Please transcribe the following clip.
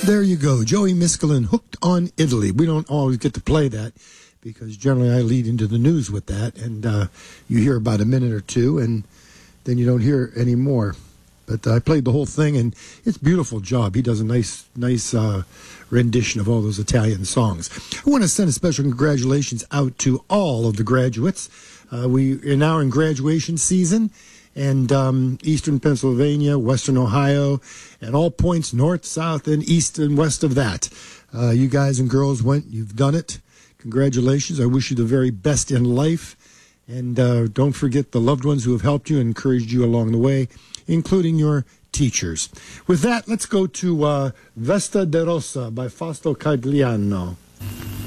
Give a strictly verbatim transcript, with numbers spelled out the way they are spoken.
There you go, Joey Miskelin, Hooked on Italy. We don't always get to play that because generally I lead into the news with that, and uh, you hear about a minute or two, and then you don't hear any more. But I played the whole thing, and it's a beautiful job. He does a nice, nice uh, rendition of all those Italian songs. I want to send a special congratulations out to all of the graduates. Uh, we are now in graduation season. And um, Eastern Pennsylvania, Western Ohio, and all points north, south, and east and west of that. Uh, you guys and girls went, you've done it. Congratulations. I wish you the very best in life. And uh, don't forget the loved ones who have helped you and encouraged you along the way, including your teachers. With that, let's go to uh, Vesta de Rosa by Fausto Cagliano.